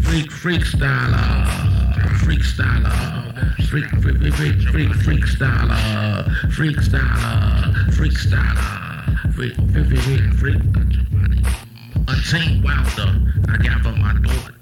freakstyler, freakstyler, freak. A Team Wilder, I got for my daughter.